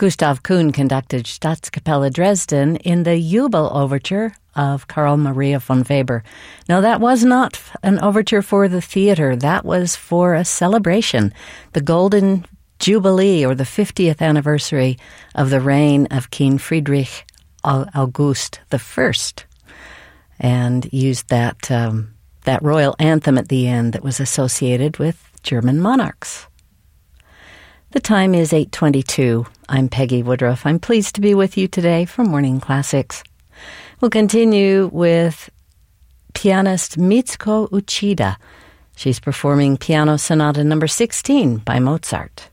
Gustav Kuhn conducted Staatskapelle Dresden in the Jubel Overture of Carl Maria von Weber. Now, that was not an overture for the theater. That was for a celebration, the Golden Jubilee, or the 50th anniversary of the reign of King Friedrich August I, and used that royal anthem at the end that was associated with German monarchs. The time is 8:22. I'm Peggy Woodruff. I'm pleased to be with you today for Morning Classics. We'll continue with pianist Mitsuko Uchida. She's performing Piano Sonata No. 16 by Mozart.